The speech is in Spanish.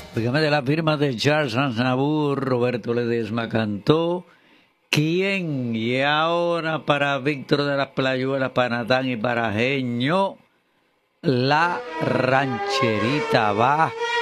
Dígame de la firma de Charles Aznavour, Roberto Ledesma cantó ¿Quién? Y ahora para Víctor de las Playuelas, para Natán y para Genio, La Rancherita va